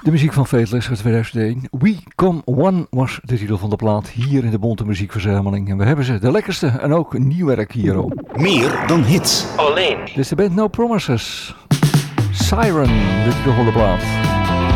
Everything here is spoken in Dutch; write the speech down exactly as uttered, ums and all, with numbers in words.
De muziek van Fateless uit tweeduizend één. We Come One was de titel van de plaat hier in de Bonte Muziekverzameling. En we hebben ze, de lekkerste en ook nieuw werk hier op. Meer dan hits. Alleen. Dit is de band No Promises. Siren, de titel van de plaat.